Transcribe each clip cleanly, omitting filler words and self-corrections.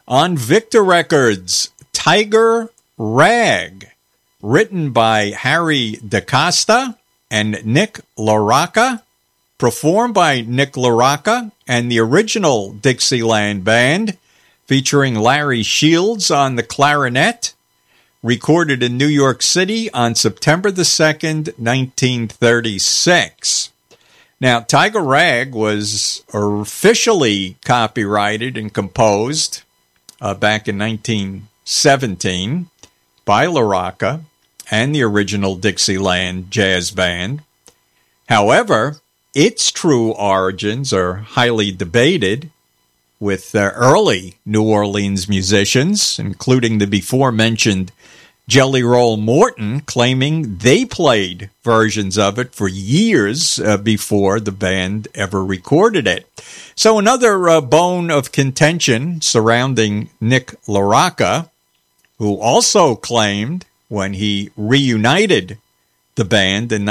On Victor Records, Tiger Rag, written by Harry DaCosta and Nick LaRocca, performed by Nick LaRocca and the original Dixieland Band, featuring Larry Shields on the clarinet, recorded in New York City on September the 2nd, 1936. Now, Tiger Rag was officially copyrighted and composed back in 1917 by LaRocca and the original Dixieland Jazz Band. However, its true origins are highly debated, with early New Orleans musicians, including the before-mentioned Jelly Roll Morton, claiming they played versions of it for years before the band ever recorded it. So another bone of contention surrounding Nick LaRocca, who also claimed when he reunited the band in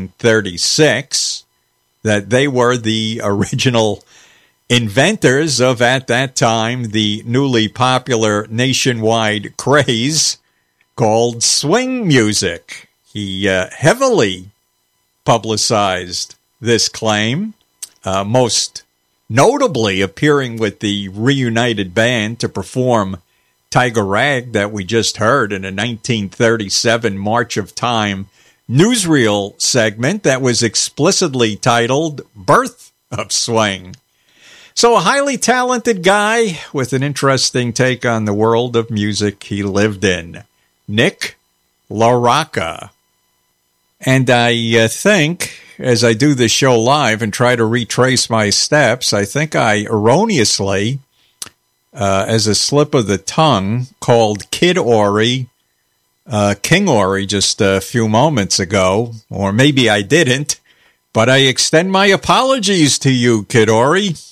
1936 that they were the original inventors of, at that time, the newly popular nationwide craze called swing music. He heavily publicized this claim, most notably appearing with the reunited band to perform Tiger Rag that we just heard in a 1937 March of Time newsreel segment that was explicitly titled Birth of Swing. So a highly talented guy with an interesting take on the world of music he lived in. Nick LaRocca. And I think, as I do this show live and try to retrace my steps, I think I erroneously, as a slip of the tongue, called Kid Ory King Ory just a few moments ago. Or maybe I didn't, but I extend my apologies to you, Kid Ory.